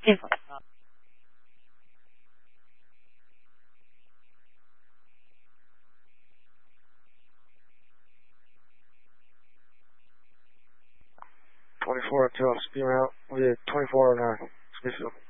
10. 24 until speed route. We did 2409. Speed field.